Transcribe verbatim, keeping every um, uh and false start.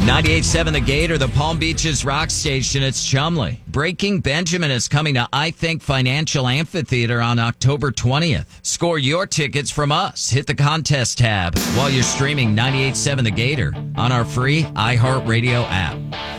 ninety-eight point seven The Gator, the Palm Beaches rock station. It's Chumley. Breaking Benjamin is coming to I Think Financial Amphitheater on October twentieth. Score your tickets from us. Hit the contest tab while you're streaming ninety-eight point seven The Gator on our free iHeartRadio app.